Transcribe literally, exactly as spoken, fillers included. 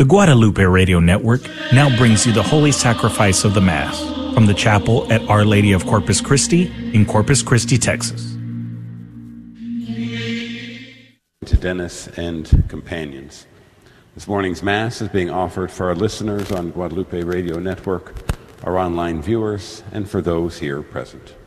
The Guadalupe Radio Network now brings you the Holy Sacrifice of the Mass from the chapel at Our Lady of Corpus Christi in Corpus Christi, Texas. To Dennis and companions. This morning's Mass is being offered for our listeners on Guadalupe Radio Network, our online viewers, and for those here present.